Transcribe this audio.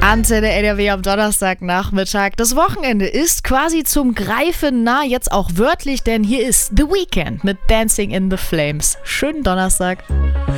Antenne NRW am Donnerstagnachmittag. Das Wochenende ist quasi zum Greifen nah, jetzt auch wörtlich, denn hier ist The Weeknd mit Dancing in the Flames. Schönen Donnerstag.